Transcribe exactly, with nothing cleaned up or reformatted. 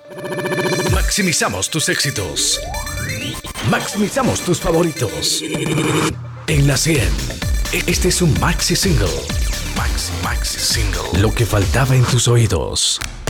Maximizamos tus éxitos. Maximizamos tus favoritos. En la cien. Este es un maxi single. Maxi, maxi single. Lo que faltaba en tus oídos.